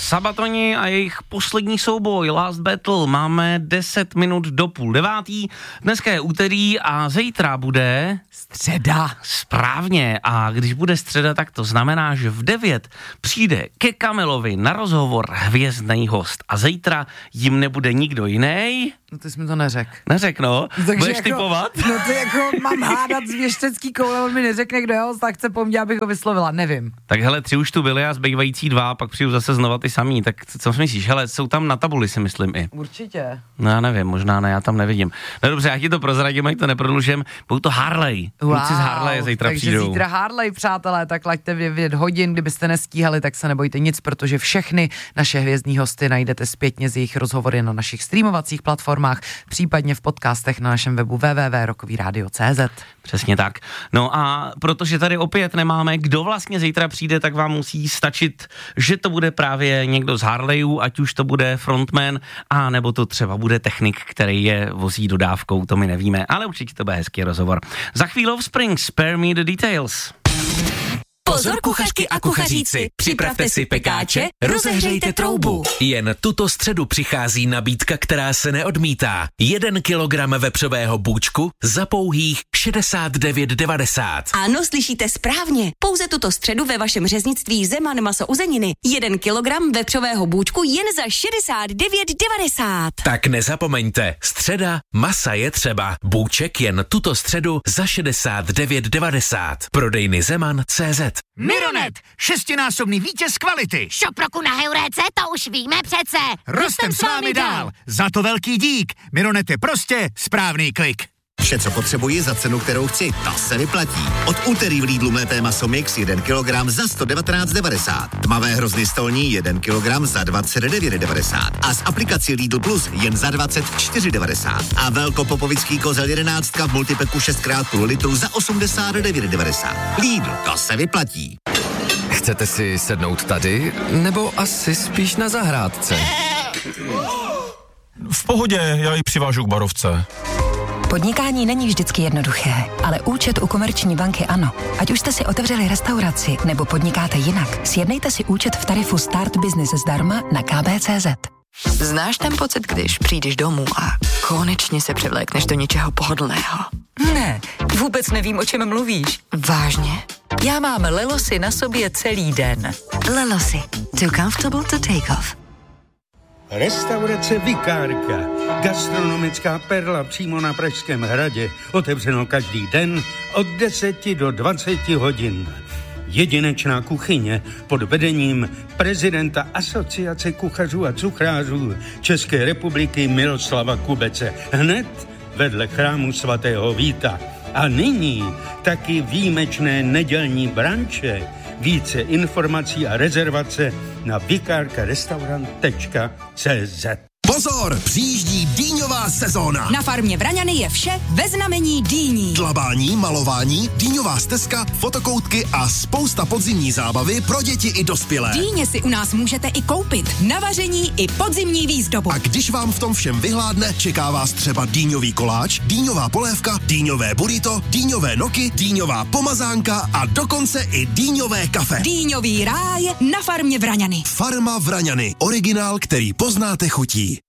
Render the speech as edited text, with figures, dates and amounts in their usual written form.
Sabatoni a jejich poslední souboj Last Battle. Máme 10 minut do 8:30. Dneska je úterý a zítra bude... Středa. Správně. A když bude středa, tak to znamená, že v 9 přijde ke Kamilovi na rozhovor hvězdný host. A zítra jim nebude nikdo jiný. No ty jsi mi to neřekl. Neřekl, no. Takže budeš jako, typovat? No ty jako mám hádat z věštecký koule, on mi neřekne, kdo je host, tak chce po mně, abych ho vyslovila, nevím. Tak hele, 3 už tu byly a zbývající 2, pak přijdu zase znova ty samý. Tak co myslíš? Hele, jsou tam na tabuli, si myslím i. Určitě. No já nevím, možná ne, já tam nevidím. No dobře, já ti to prozradím, ať to neprodlužím. Budou to Harley. Kluci z Harley zítra přijdou. Takže zítra Harley, přátelé, tak laďte v 9 hodin, kdybyste nestíhali, tak se nebojte nic, protože všechny naše hvězdní hosty najdete zpětně z jejich rozhovory na našich streamovacích platformách, případně v podcastech na našem webu www.rokoviradio.cz. Přesně tak. No a protože tady opět nemáme, kdo vlastně zítra přijde, tak vám musí stačit, že to bude právě někdo z Harleyů, ať už to bude frontman, a nebo to třeba bude technik, který je vozí dodávkou, to my nevíme, ale určitě to bude hezký rozhovor. Za chvíli Offspring, spare me the details. Pozor kuchařky a kuchaříci, připravte si pekáče, rozehřejte troubu. Jen tuto středu přichází nabídka, která se neodmítá. 1 kilogram vepřového bůčku za pouhých 69,90. Ano, slyšíte správně. Pouze tuto středu ve vašem řeznictví Zeman maso uzeniny. 1 kilogram vepřového bůčku jen za 69,90. Tak nezapomeňte, středa, masa je třeba. Bůček jen tuto středu za 69,90. Prodejny Zeman.cz. Mironet, 6násobný vítěz kvality. Šop roku na Heuréce, to už víme přece. Rostem s vámi dál. Za to velký dík. Mironet je prostě správný klik. Vše, co potřebuji za cenu, kterou chci, to se vyplatí. Od úterý v Lidlu mlété maso mix 1 kg za 119,90. Tmavé hrozny stolní 1 kg za 29,90. A s aplikací Lidl Plus jen za 24,90. A velkopopovický kozel 11 v multipeku 6x půl litru za 89,90. Lidl, to se vyplatí. Chcete si sednout tady, nebo asi spíš na zahrádce? V pohodě, já ji přivážu k barovce. Podnikání není vždycky jednoduché, ale účet u Komerční banky ano. Ať už jste si otevřeli restauraci nebo podnikáte jinak, sjednejte si účet v tarifu Start Business zdarma na kb.cz. Znáš ten pocit, když přijdeš domů a konečně se převlékneš do něčeho pohodlného? Ne, vůbec nevím, o čem mluvíš. Vážně? Já mám Lelosy na sobě celý den. Lelosy. Too comfortable to take off. Restaurace Vikárka. Gastronomická perla přímo na Pražském hradě. Otevřeno každý den od 10 do 20 hodin. Jedinečná kuchyně pod vedením prezidenta Asociace kuchařů a cuchrářů České republiky Miroslava Kubece. Hned vedle chrámu svatého Víta. A nyní taky výjimečné nedělní branče. Více informací a rezervace na vikarkarestaurant.cz. Pozor, přijíždí dýňová sezóna. Na farmě Vraňany je vše ve znamení dýní. Dlabání, malování, dýňová stezka, fotokoutky a spousta podzimní zábavy pro děti i dospělé. Dýně si u nás můžete i koupit na vaření i podzimní výzdobu. A když vám v tom všem vyhládne, čeká vás třeba dýňový koláč, dýňová polévka, dýňové burrito, dýňové noky, dýňová pomazánka a dokonce i dýňové kafe. Dýňový ráj na farmě Vraňany. Farma Vraňany, originál, který poznáte chutí.